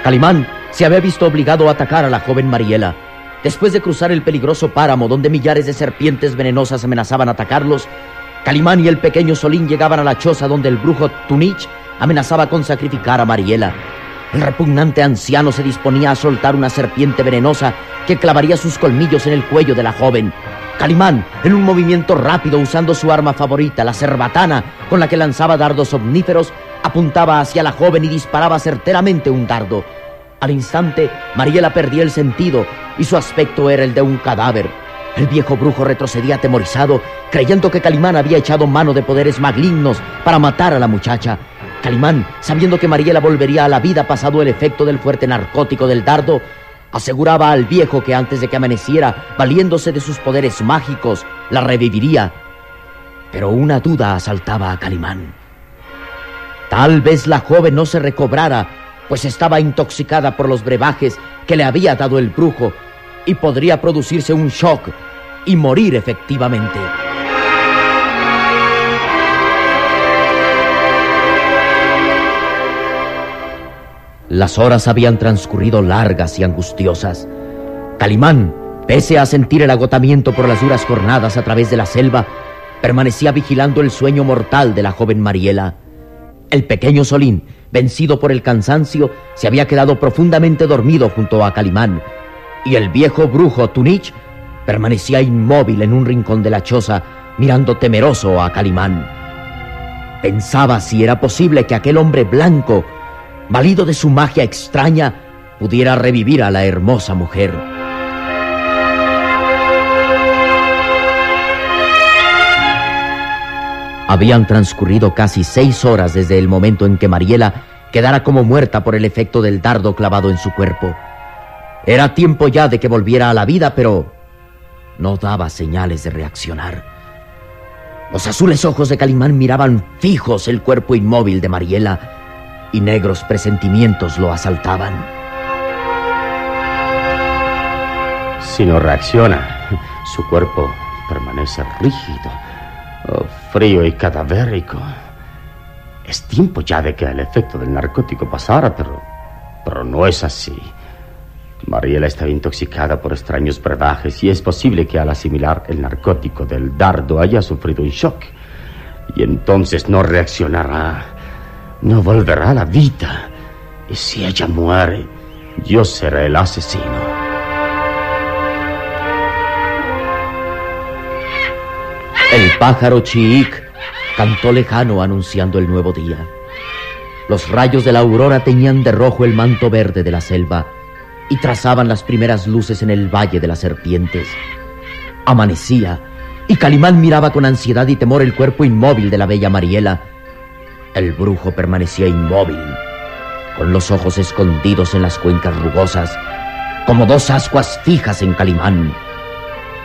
Calimán se había visto obligado a atacar a la joven Mariela. Después de cruzar el peligroso páramo donde millares de serpientes venenosas amenazaban atacarlos, Calimán y el pequeño Solín llegaban a la choza donde el brujo Tunich amenazaba con sacrificar a Mariela. El repugnante anciano se disponía a soltar una serpiente venenosa que clavaría sus colmillos en el cuello de la joven. Calimán, en un movimiento rápido usando su arma favorita, la cerbatana, con la que lanzaba dardos omníferos, apuntaba hacia la joven y disparaba certeramente un dardo. Al instante, Mariela perdía el sentido y su aspecto era el de un cadáver. El viejo brujo retrocedía atemorizado, creyendo que Calimán había echado mano de poderes malignos para matar a la muchacha. Calimán, sabiendo que Mariela volvería a la vida pasado el efecto del fuerte narcótico del dardo, aseguraba al viejo que antes de que amaneciera, valiéndose de sus poderes mágicos, la reviviría. Pero una duda asaltaba a Calimán. Tal vez la joven no se recobrara, pues estaba intoxicada por los brebajes que le había dado el brujo, y podría producirse un shock y morir efectivamente. Las horas habían transcurrido largas y angustiosas. Calimán, pese a sentir el agotamiento por las duras jornadas a través de la selva, permanecía vigilando el sueño mortal de la joven Mariela. El pequeño Solín, vencido por el cansancio, se había quedado profundamente dormido junto a Calimán, y el viejo brujo Tunich permanecía inmóvil en un rincón de la choza, mirando temeroso a Calimán. Pensaba si era posible que aquel hombre blanco, valido de su magia extraña, pudiera revivir a la hermosa mujer. Habían transcurrido casi 6 horas desde el momento en que Mariela quedara como muerta por el efecto del dardo clavado en su cuerpo. Era tiempo ya de que volviera a la vida, pero no daba señales de reaccionar. Los azules ojos de Calimán miraban fijos el cuerpo inmóvil de Mariela, y negros presentimientos lo asaltaban. Si no reacciona, su cuerpo permanece rígido, frío y cadavérico. Es tiempo ya de que el efecto del narcótico pasara, pero no es así. Mariela está intoxicada por extraños brebajes y es posible que al asimilar el narcótico del dardo haya sufrido un shock. Y entonces no reaccionará, no volverá a la vida. Y si ella muere, yo seré el asesino. El pájaro Chiik cantó lejano anunciando el nuevo día. Los rayos de la aurora teñían de rojo el manto verde de la selva y trazaban las primeras luces en el Valle de las Serpientes. Amanecía, y Calimán miraba con ansiedad y temor el cuerpo inmóvil de la bella Mariela. El brujo permanecía inmóvil, con los ojos escondidos en las cuencas rugosas, como 2 ascuas fijas en Calimán.